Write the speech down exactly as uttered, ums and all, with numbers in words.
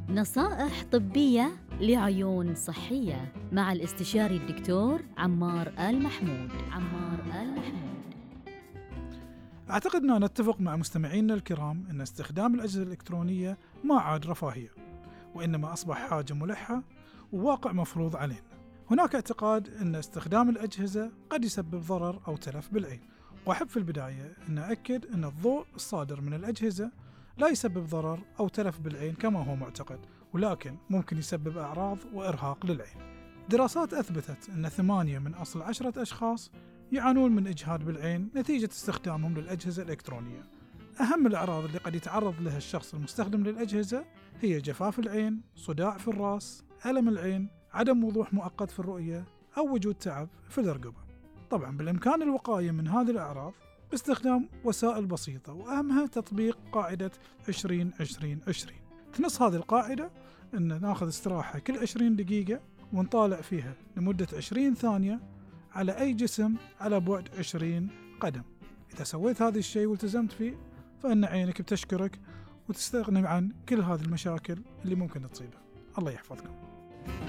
نصائح طبية لعيون صحية مع الاستشاري الدكتور عمار آل محمود. عمار آل محمود. أعتقد أننا نتفق مع مستمعينا الكرام أن استخدام الأجهزة الإلكترونية ما عاد رفاهية، وإنما أصبح حاجة ملحة وواقع مفروض علينا. هناك اعتقاد أن استخدام الأجهزة قد يسبب ضرر أو تلف بالعين، وأحب في البداية أن أؤكد أن الضوء الصادر من الأجهزة لا يسبب ضرر أو تلف بالعين كما هو معتقد، ولكن ممكن يسبب أعراض وإرهاق للعين. دراسات أثبتت أن ثمانية من أصل عشرة أشخاص يعانون من إجهاد بالعين نتيجة استخدامهم للأجهزة الإلكترونية. أهم الأعراض اللي قد يتعرض لها الشخص المستخدم للأجهزة هي جفاف العين، صداع في الرأس، ألم العين، عدم وضوح مؤقت في الرؤية، أو وجود تعب في الرقبة. طبعا بالإمكان الوقاية من هذه الأعراض باستخدام وسائل بسيطة، وأهمها تطبيق قاعدة عشرين عشرين عشرين. تنص هذه القاعدة أن ناخذ استراحة كل عشرين دقيقة ونطالع فيها لمدة عشرين ثانية على أي جسم على بعد عشرين قدم. إذا سويت هذا الشيء والتزمت فيه فإن عينك بتشكرك وتستغني عن كل هذه المشاكل اللي ممكن تصيبها. الله يحفظكم.